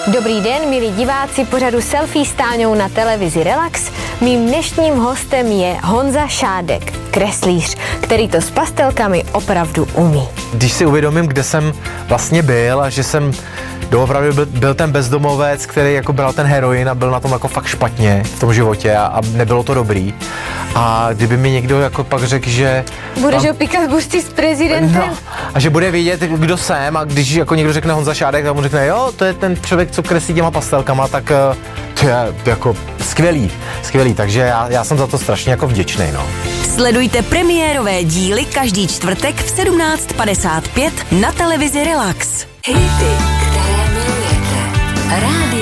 Dobrý den, milí diváci pořadu Selfie s Táňou na televizi Relax. Mým dnešním hostem je Honza Šádek, kreslíř, který to s pastelkami opravdu umí. Když si uvědomím, kde jsem vlastně byl a že jsem doopravdy byl ten bezdomovec, který jako bral ten heroin a byl na tom jako fakt špatně v tom životě a nebylo to dobrý. A kdyby mi někdo jako pak řekl, že... Budeš opíkat buřty s prezidentem? No, a že bude vědět, kdo jsem, a když jako někdo řekne Honza Šádek, tak mu řekne, jo, to je ten člověk, co kreslí těma pastelkama, tak to je jako skvělý, takže já jsem za to strašně jako vděčný, no. Sledujte premiérové díly každý čtvrtek v 17:55 na televizi Relax. Hity, které milujete. Rádio